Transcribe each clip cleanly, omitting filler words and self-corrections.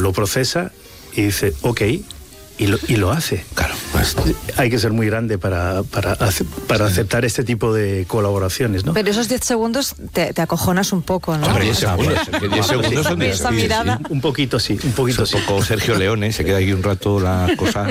lo procesa y dice, ok, y lo hace. Claro, pues. Hay que ser muy grande para aceptar este tipo de colaboraciones, ¿no? Pero esos 10 segundos te acojonas un poco, ¿no? Hombre, 10 segundos. 10 segundos son 10. Esa mirada. Un poquito sí, un poquito sí. Un poco Sergio Leone, se queda ahí un rato la cosa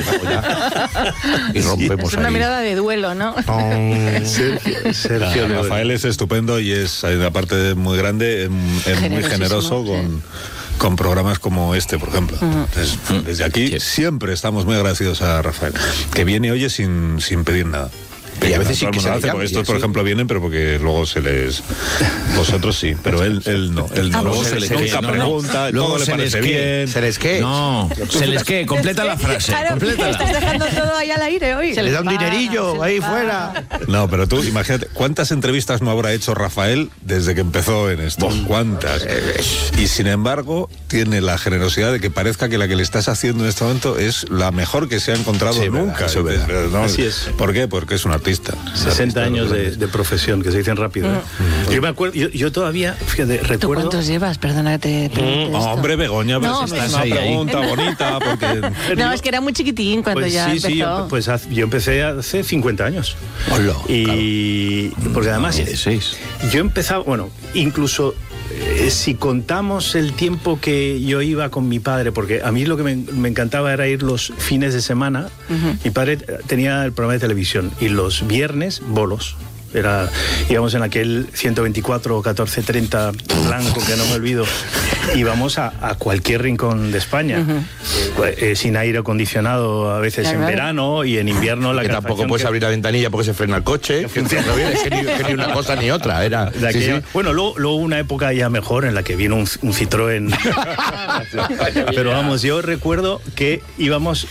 y rompemos Es una ahí. mirada de duelo, ¿no? Sergio Leone. Rafael es estupendo y es, aparte muy grande, es muy generoso con programas como este, por ejemplo. Entonces, desde aquí siempre estamos muy agradecidos a Rafael, que viene y oye sin pedir nada. Y a veces sí que se hace, porque estos, por ejemplo, vienen, pero porque luego se les... Vosotros sí, pero él no. Luego se les nunca pregunta, todo le parece bien. ¿Se les qué? No, se les qué, completa la frase. Claro, Complétala. estás dejando todo ahí al aire hoy. Se le da un dinerillo ahí fuera. No, pero tú imagínate, ¿cuántas entrevistas no habrá hecho Rafael desde que empezó en esto? ¿Cuántas? Y sin embargo, tiene la generosidad de que parezca que la que le estás haciendo en este momento es la mejor que se ha encontrado nunca. Eso es verdad. ¿No? Así es. ¿Por qué? Porque es un artista. 60 años de profesión, que se dicen rápido. Yo me acuerdo, yo todavía, fíjate, ¿Tú recuerdo... cuántos llevas? Perdona que te pregunte esto. Hombre, Begoña, pero No, si pero- es una ahí. pregunta bonita, porque... No, es que era muy chiquitín cuando Pues ya sí, empezó. yo empecé hace 50 años. Hola, Y porque además 16. yo empezaba, bueno, incluso si contamos el tiempo que yo iba con mi padre, porque a mí lo que me encantaba era ir los fines de semana. Mi padre tenía el programa de televisión y los viernes bolos. Íbamos en aquel 124 o 1430 blanco, que no me olvido, íbamos a cualquier rincón de España, sin aire acondicionado, a veces Claro. en verano, y en invierno la que tampoco calefacción puedes abrir la ventanilla porque se frena el coche. Que no viene, que ni una cosa ni otra. Era. de Sí, aquella- sí. Bueno, luego una época ya mejor en la que vino un Citroën. Pero vamos, yo recuerdo que íbamos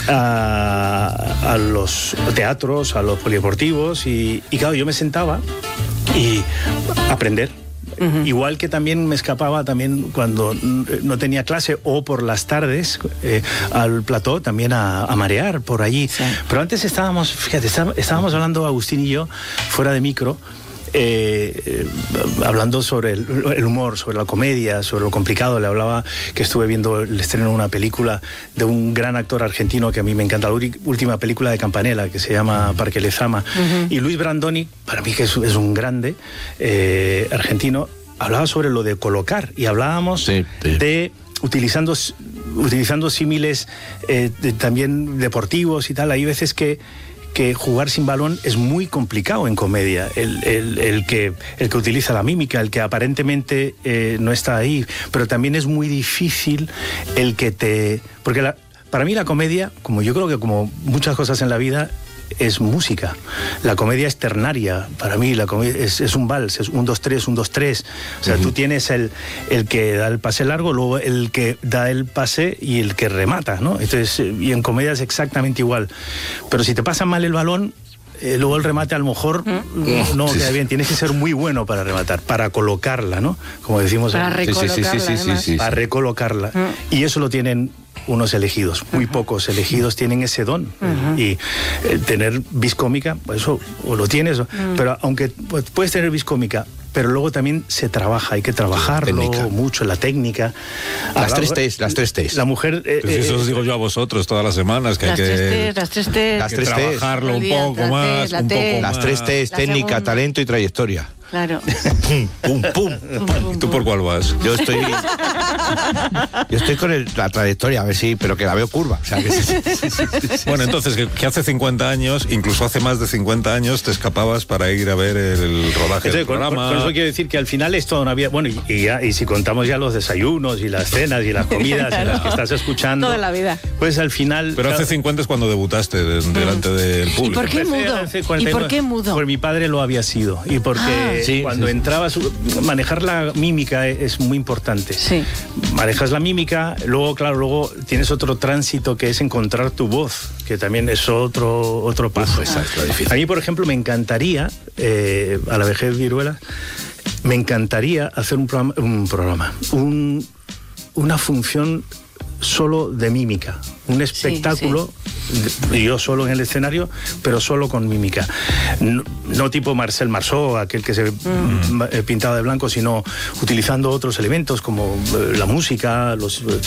a los teatros, a los polideportivos, y claro, yo me sentaba y aprender. Igual que también me escapaba también cuando no tenía clase o por las tardes al plató también a marear por allí. Sí. Pero antes estábamos hablando Agustín y yo fuera de micro, hablando sobre el humor, sobre la comedia, sobre lo complicado. Le hablaba que estuve viendo el estreno de una película de un gran actor argentino que a mí me encanta, la última película de Campanella, que se llama Parque Lezama. Y Luis Brandoni, para mí que es un grande argentino, hablaba sobre lo de colocar, y hablábamos de utilizando símiles también deportivos y tal. Hay veces que jugar sin balón es muy complicado en comedia. El que utiliza la mímica, el que aparentemente no está ahí, pero también es muy difícil el que te... Porque para mí la comedia, como yo creo que como muchas cosas en la vida, es música. La comedia es ternaria. Para mí la comedia es un vals, es 1, 2, 3, 1, 2, 3. O sea, tú tienes el que da el pase largo, luego el que da el pase y el que remata, ¿no? Entonces, y en comedia es exactamente igual. Pero si te pasa mal el balón, luego el remate a lo mejor no queda bien. Tienes que ser muy bueno para rematar, para colocarla, ¿no? Como decimos. Para recolocarla, además. Para recolocarla. Y eso lo tienen unos elegidos, muy pocos elegidos tienen ese don. Y tener vis cómica, pues eso, o lo tienes, pero aunque puedes tener vis cómica, pero luego también se trabaja, hay que trabajarlo mucho, la técnica. Las tres T's. La mujer... Pues eso os digo yo a vosotros todas las semanas, que hay que Las tres T's. Las tres T's. trabajarlo un poco más, un poco Las más. 3 T's, La técnica, segunda. talento y trayectoria. Claro. Pum, pum. ¿Y tú por cuál vas? Yo estoy con la trayectoria, a ver si, pero que la veo curva. O sea, que Bueno, entonces, que hace 50 años, incluso hace más de 50 años, te escapabas para ir a ver el rodaje Entonces, del con programa. eso quiero decir que al final esto no había... Bueno, y si contamos ya los desayunos y las cenas y las comidas en las que estás escuchando... Toda la vida. Pues al final... Pero hace 50 es cuando debutaste delante del ¿Y público. por qué mudo? Hace ¿Y 49. por qué mudo? Porque mi padre lo había sido. Y porque cuando entrabas... Manejar la mímica es muy importante. Sí. Manejas la mímica, luego tienes otro tránsito que es encontrar tu voz, que también es otro paso. A mí, por ejemplo, me encantaría, a la vejez Viruela, me encantaría hacer una función solo de mímica, un espectáculo, yo solo en el escenario, pero solo con mímica. No tipo Marcel Marceau, aquel que se pintaba de blanco, sino utilizando otros elementos como la música,